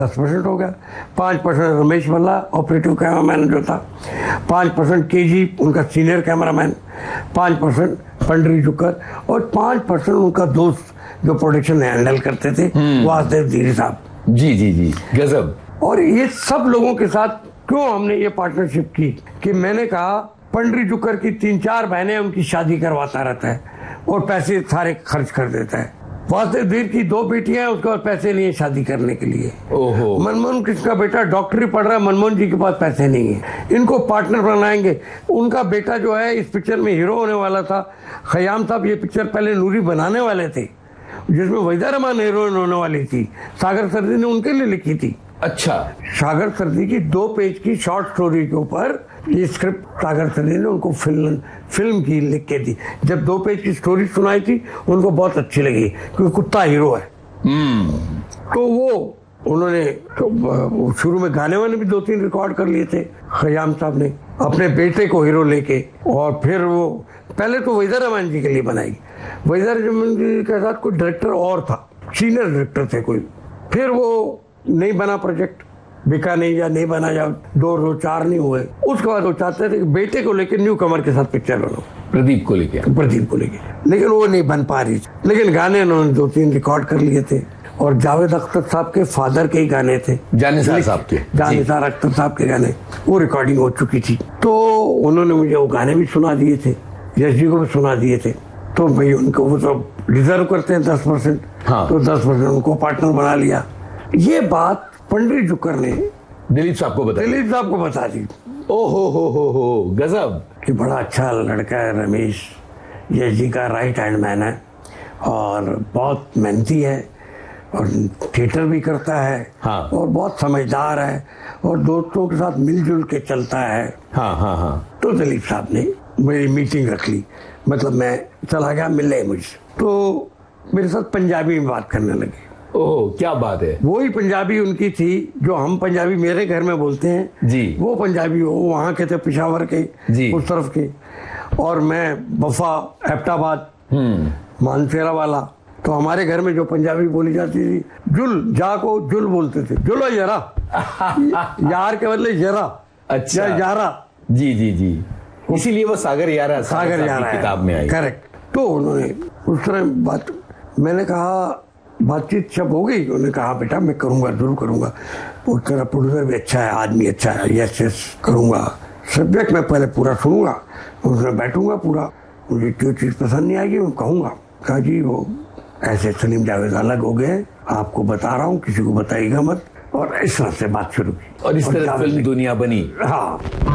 10% हो गया, 5% Ramesh Bhalla operative cameraman जो था, 5% केजी उनका सीनियर कैमरामैन, 5% पंडरी जुकर और 5% उनका दोस्त जो प्रोडक्शन हैंडल करते थे वासुदेव धीरे साहब। जी जी जी, गजब। और ये सब लोगों के साथ क्यों हमने ये पार्टनरशिप की कि मैंने कहा पंडरी जुकर की 3-4 बहनें उनकी शादी करवाता रहता है और पैसे सारे खर्च कर देता है। वासुदेव धीर की 2 बेटियां हैं, उसके पास पैसे नहीं है शादी करने के लिए। ओहो। मनमोहन कृष्ण का बेटा डॉक्टरी पढ़ रहा है, मनमोहन जी के पास पैसे नहीं है, इनको पार्टनर बनाएंगे। उनका बेटा जो है इस पिक्चर में हीरो होने वाला था। खयाम साहब ये पिक्चर पहले नूरी बनाने वाले थे, जिसमें वहीदा रहमान हीरोइन होने वाली थी, सागर सर्दी ने उनके लिए लिखी थी। अच्छा। सागर सर्दी की 2 पेज की शॉर्ट स्टोरी के ऊपर ये स्क्रिप्ट सागर सर्दी ने उनको फिल्म की लिख के दी। जब 2 पेज की स्टोरी सुनाई थी उनको बहुत अच्छी लगी क्योंकि कुत्ता हीरो है। तो वो उन्होंने तो शुरू में गाने वाने भी 2-3 रिकॉर्ड कर लिए थे खयाम साहब ने अपने बेटे को हीरो लेके। और फिर वो पहले तो वहीदा रहमान जी के लिए बनाई। वहीदा रहमान जी के साथ कोई डायरेक्टर और था, सीनियर डायरेक्टर थे कोई। फिर वो नहीं बना प्रोजेक्ट, बिका नहीं या नहीं बना या 2-4 नहीं हुए। उसके बाद वो चाहते थे कि बेटे को लेकर न्यू कमर के साथ पिक्चर बनाओ, प्रदीप को लेके, लेकिन वो नहीं बन पा रही। लेकिन गाने उन्होंने 2-3 रिकॉर्ड कर लिए थे और जावेद अख्तर साहब के फादर के ही गाने थे, जानिसार साहब के, जानिसार अख्तर साहब के गाने, वो रिकॉर्डिंग हो चुकी थी। तो उन्होंने मुझे वो गाने भी सुना दिए थे, यश जी को भी सुना दिए थे। तो भाई उनको वो तो डिजर्व करते हैं 10%, तो 10% उनको पार्टनर बना लिया। ये बात पंडरी जुकर ने दिलीप साहब को बता दी। हो गजब। कि बड़ा अच्छा लड़का है रमेश, यश जी का राइट हैंड मैन है और बहुत मेहनती है और थिएटर भी करता है। हाँ। और बहुत समझदार है और दोस्तों के साथ मिलजुल के चलता है। हाँ। तो दिलीप साहब ने मेरी मीटिंग रख ली, मतलब मैं चला गया मिलने मुझसे, तो मेरे साथ पंजाबी में बात करने लगे। ओह, क्या बात है। वही पंजाबी उनकी थी जो हम पंजाबी मेरे घर में बोलते हैं जी। वो पंजाबी वो वहाँ के थे, पेशावर के जी। उस तरफ के। और मैं बफा, एबटाबाद, मानसेरा वाला। तो हमारे घर में जो पंजाबी बोली जाती थी, जुल जा को जुल बोलते थे, जुलो जरा यार के बदले जरा। अच्छा, यारा। जी जी जी, इसीलिए वो सागर यारा किताब में आई। करेक्ट। तो उन्होंने उस तरह बात, मैंने कहा बातचीत जब हो गई, उन्होंने कहा बेटा मैं करूंगा, जरूर करूंगा, वो तेरा प्रोड्यूसर भी अच्छा है, आदमी अच्छा है, यस करूंगा, सब्जेक्ट मैं पहले पूरा सुनूंगा, उसमें बैठूंगा पूरा, मुझे जो चीज पसंद नहीं आएगी मैं कहूंगा। कहा जी वो ऐसे सलीम जावेद अलग हो गए, आपको बता रहा हूँ, किसी को बताइएगा मत। और इस तरह से बात शुरू की और इस तरह फिल्म दुनिया बनी। हाँ।